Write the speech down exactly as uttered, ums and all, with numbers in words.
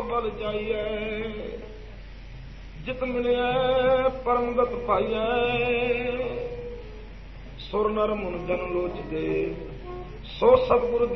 बल जाइए जित मिलिए परमगत पाइए सुर नर मुन जन लोच दे सो सतगुरु